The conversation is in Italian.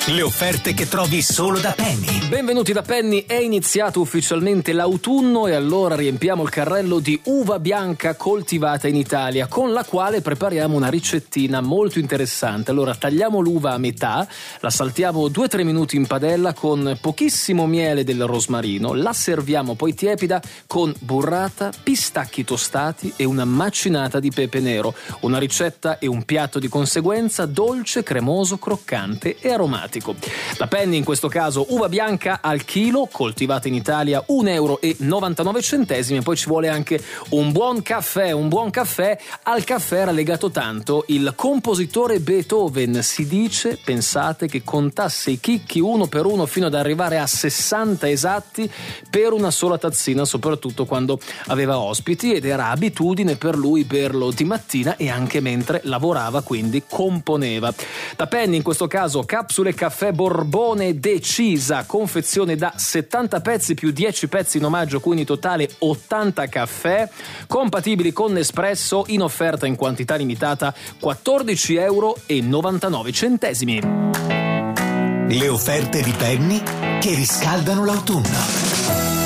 Le offerte che trovi solo da Penny. Benvenuti da Penny, è iniziato ufficialmente l'autunno e allora riempiamo il carrello di uva bianca coltivata in Italia, con la quale prepariamo una ricettina molto interessante. Allora tagliamo l'uva a metà, la saltiamo 2-3 minuti in padella con pochissimo miele del rosmarino, la serviamo poi tiepida con burrata, pistacchi tostati e una macinata di pepe nero. Una ricetta e un piatto di conseguenza dolce, cremoso, croccante e aromatico. La Penny in questo caso uva bianca al chilo, coltivata in Italia, €1,99 e poi ci vuole anche un buon caffè. Al caffè era legato tanto il compositore Beethoven, si dice, pensate, che contasse i chicchi uno per uno fino ad arrivare a 60 esatti per una sola tazzina, soprattutto quando aveva ospiti, ed era abitudine per lui berlo di mattina e anche mentre lavorava, quindi componeva. Da Penny in questo caso capsule caffè Borbone Decisa, confezione da 70 pezzi più 10 pezzi in omaggio, quindi totale 80 caffè, compatibili con Nespresso, in offerta in quantità limitata, €14,99. Le offerte di Penny che riscaldano l'autunno.